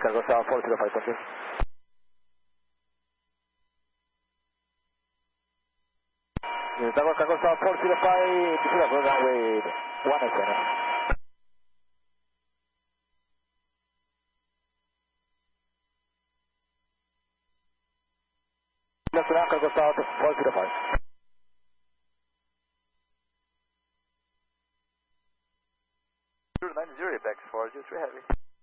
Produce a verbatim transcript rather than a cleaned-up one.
cargo south four zero five, thank you. Tango, cargo south four zero five, Tisura, go runway one eight seven. Left to cargo south four zero five. nine zero, back four zero three heavy.